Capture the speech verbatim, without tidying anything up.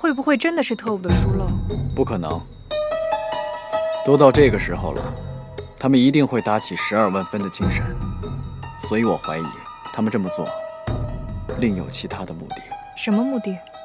会不会真的是特务的疏漏？ 不可能，都到这个时候了，他们一定会打起十二万分的精神，所以我怀疑他们这么做另有其他的目的。 什么目的？